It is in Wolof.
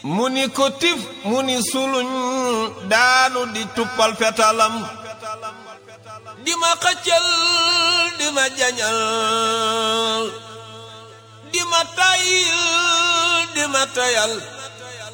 mu ni ko tif mu ni suluñ daanu di tuppal fetalam di ma xëccal di ma jañal di ma tayil di ma tayal